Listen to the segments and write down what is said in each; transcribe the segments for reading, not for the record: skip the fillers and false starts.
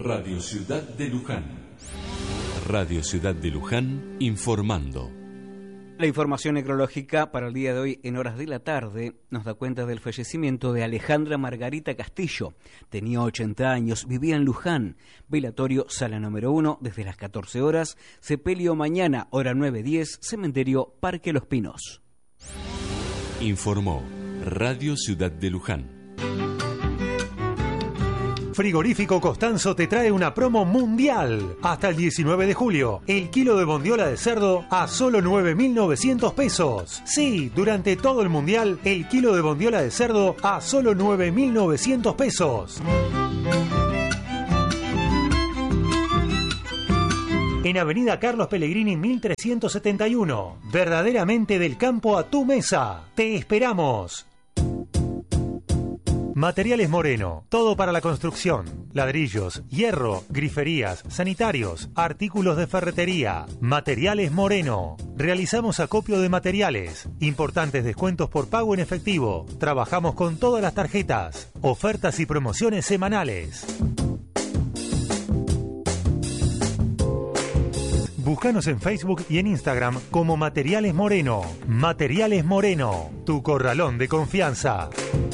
Radio Ciudad de Luján. Radio Ciudad de Luján informando. La información necrológica para el día de hoy en horas de la tarde nos da cuenta del fallecimiento de Alejandra Margarita Castillo. Tenía 80 años, vivía en Luján. Velatorio, sala número 1, desde las 14 horas. Sepelio mañana, hora 9:10, cementerio Parque Los Pinos. Informó Radio Ciudad de Luján. Frigorífico Costanzo te trae una promo mundial. Hasta el 19 de julio, el kilo de bondiola de cerdo a solo 9.900 pesos. Sí, durante todo el mundial, el kilo de bondiola de cerdo a solo 9.900 pesos. En Avenida Carlos Pellegrini 1371. Verdaderamente del campo a tu mesa. Te esperamos. Materiales Moreno, todo para la construcción, ladrillos, hierro, griferías, sanitarios, artículos de ferretería. Materiales Moreno, realizamos acopio de materiales, importantes descuentos por pago en efectivo, trabajamos con todas las tarjetas, ofertas y promociones semanales. Búscanos en Facebook y en Instagram como Materiales Moreno. Materiales Moreno, tu corralón de confianza.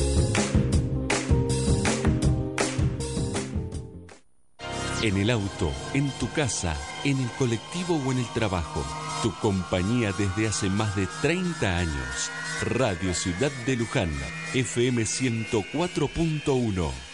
En el auto, en tu casa, en el colectivo o en el trabajo. Tu compañía desde hace más de 30 años. Radio Ciudad de Luján, FM 104.1.